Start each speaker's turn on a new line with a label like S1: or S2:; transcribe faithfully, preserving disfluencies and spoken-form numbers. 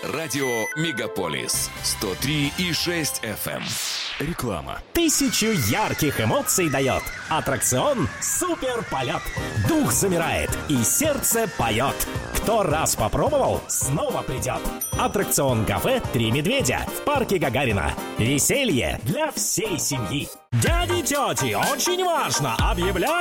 S1: Радио «Мегаполис» сто три и шесть эф эм. Реклама.
S2: Тысячу ярких эмоций дает аттракцион «Суперполет». Дух замирает и сердце поет. Кто раз попробовал, снова придет. Аттракцион «Кафе Три медведя» в парке Гагарина. Веселье для всей семьи. Дяди и тети, очень важно, объявляю